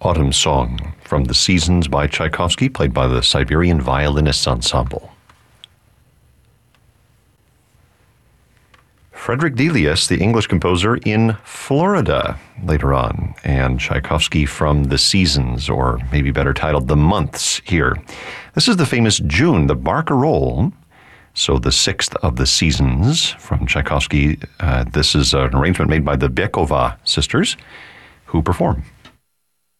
Autumn Song from The Seasons by Tchaikovsky, played by the Siberian Violinists Ensemble. Frederick Delius, the English composer, in Florida later on, and Tchaikovsky from The Seasons, or maybe better titled The Months here. This is the famous June, the Barcarolle, so the sixth of the seasons from Tchaikovsky. This is an arrangement made by the Byekova sisters, who perform.